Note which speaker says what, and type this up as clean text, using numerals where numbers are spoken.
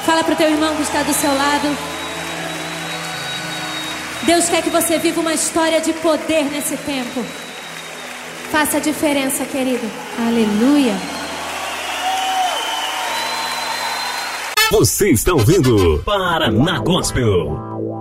Speaker 1: Fala pro teu irmão que está do seu lado. Deus quer que você viva uma história de poder nesse tempo. Faça a diferença, querido. Aleluia.
Speaker 2: Você está ouvindo Paraná Gospel.